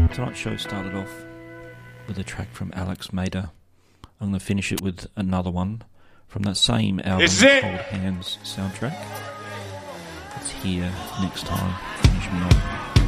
Tonight's show started off with a track from Alex Mader. I'm going to finish it with another one from that same album, Cold Hands soundtrack. It's here next time. Finish me off.